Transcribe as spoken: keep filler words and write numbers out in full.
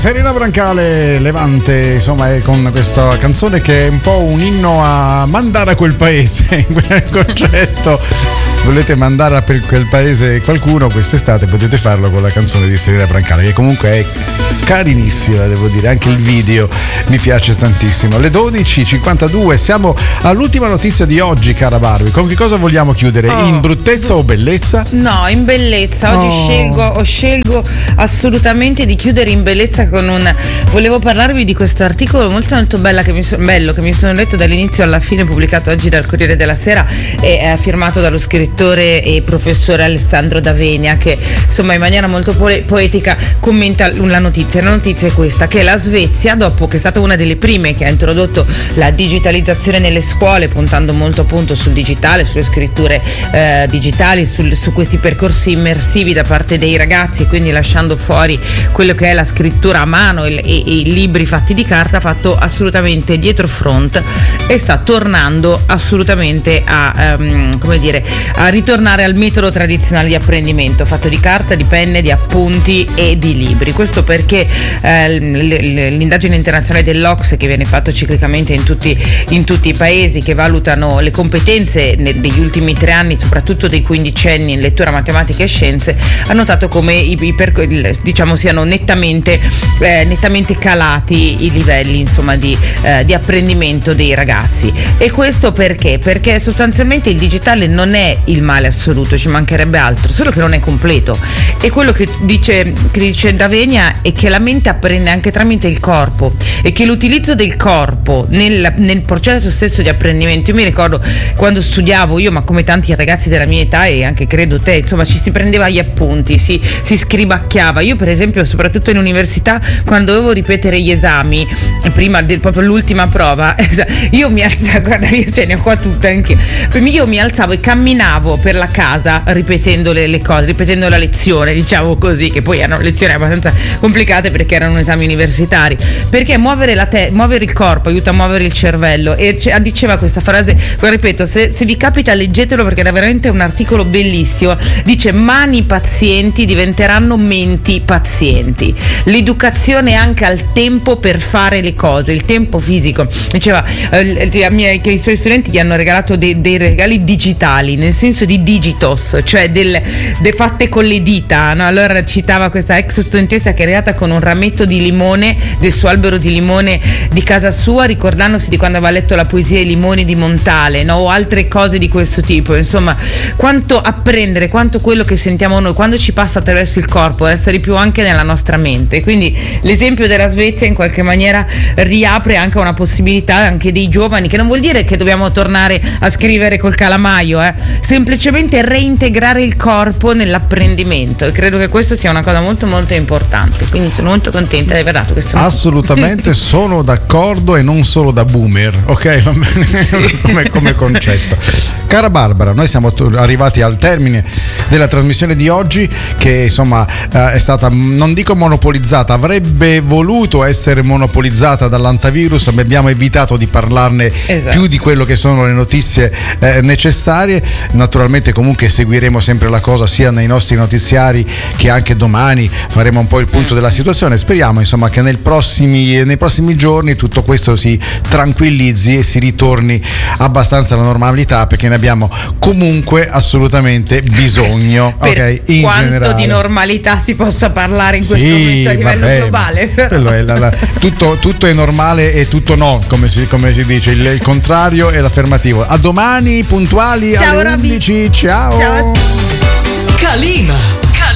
Serena Brancale, Levante, insomma, è con questa canzone che è un po' un inno a mandare a quel paese, in quel concetto. Se volete mandare a quel paese qualcuno quest'estate potete farlo con la canzone di Serena Brancale, che comunque è carinissima, devo dire, anche il video mi piace tantissimo. Alle dodici e cinquantadue siamo all'ultima notizia di oggi, cara Barbie. Con che cosa vogliamo chiudere? Oh. In bruttezza o bellezza? No, in bellezza. Oggi Oh. scelgo, scelgo assolutamente di chiudere in bellezza con un... Volevo parlarvi di questo articolo molto molto bella che mi so... bello che mi sono letto dall'inizio alla fine, pubblicato oggi dal Corriere della Sera, e è firmato dallo scrittore e professore Alessandro D'Avenia, che insomma in maniera molto po- poetica commenta la notizia. La notizia è questa: che la Svezia, dopo che è stata una delle prime che ha introdotto la digitalizzazione nelle scuole, puntando molto appunto sul digitale, sulle scritture eh, digitali, sul, su questi percorsi immersivi da parte dei ragazzi, quindi lasciando fuori quello che è la scrittura a mano e, e, e i libri fatti di carta, ha fatto assolutamente dietro front e sta tornando assolutamente a um, come dire a ritornare al metodo tradizionale di apprendimento, fatto di carta, di penne, di appunti e di libri. Questo perché eh, l'indagine internazionale dell'O C S E, che viene fatto ciclicamente in tutti, in tutti i paesi, che valutano le competenze degli ultimi tre anni, soprattutto dei quindicenni in lettura, matematica e scienze, ha notato come i, i per, diciamo siano nettamente, eh, nettamente calati i livelli, insomma, di, eh, di apprendimento dei ragazzi. E questo perché? Perché sostanzialmente il digitale non è il male assoluto, ci mancherebbe altro, solo che non è completo. E quello che dice, che dice D'Avenia è che la mente apprende anche tramite il corpo, e che l'utilizzo del corpo nel, nel processo stesso di apprendimento, io mi ricordo quando studiavo io, ma come tanti ragazzi della mia età e anche credo te, insomma, ci si prendeva gli appunti, si, si scribacchiava. Io per esempio, soprattutto in università, quando dovevo ripetere gli esami prima del, proprio l'ultima prova, io mi alzavo, guarda, io ce ne ho qua tutte anche, io mi alzavo e camminavo per la casa ripetendo le, le cose, ripetendo la lezione, diciamo così, che poi erano lezioni abbastanza complicate perché erano esami universitari, perché muovere la te- muovere il corpo aiuta a muovere il cervello. E c- diceva questa frase, ripeto, se, se vi capita leggetelo perché è veramente un articolo bellissimo. Dice: mani pazienti diventeranno menti pazienti. L'educazione anche al tempo per fare le cose, il tempo fisico. Diceva eh, mia, che i suoi studenti gli hanno regalato dei, dei regali digitali, nel senso di digitos, cioè del, de fatte con le dita, no? Allora citava questa ex studentessa che è arrivata con un rametto di limone del suo albero di limone di casa sua, ricordandosi di quando aveva letto la poesia I limoni di Montale, no? O altre cose di questo tipo. Insomma, quanto apprendere, quanto quello che sentiamo noi, quando ci passa attraverso il corpo, deve essere più anche nella nostra mente. Quindi l'esempio della Svezia in qualche maniera riapre anche una possibilità anche dei giovani, che non vuol dire che dobbiamo tornare a scrivere col calamaio, eh? semplicemente reintegrare il corpo nell'apprendimento, e credo che questo sia una cosa molto molto importante. Quindi sono molto contenta di aver dato questa assolutamente sono d'accordo, e non solo da boomer, ok? Va bene, sì. come, come concetto. Cara Barbara, noi siamo arrivati al termine della trasmissione di oggi, che insomma è stata, non dico monopolizzata, avrebbe voluto essere monopolizzata dall'antivirus, ma abbiamo evitato di parlarne esatto. più di quello che sono le notizie eh, necessarie. Naturalmente comunque seguiremo sempre la cosa sia nei nostri notiziari che anche domani faremo un po' il punto della situazione. Speriamo insomma che nel prossimi, nei prossimi giorni tutto questo si tranquillizzi e si ritorni abbastanza alla normalità, perché ne abbiamo comunque assolutamente bisogno. Per okay, in quanto generale. Di normalità si possa parlare in questo sì, momento a livello vabbè, globale, però. È la, la, tutto, tutto è normale e tutto no, come si, come si dice, il, il contrario è l'affermativo. A domani puntuali ciao, alle undici. Ciao. Ciao. Calima.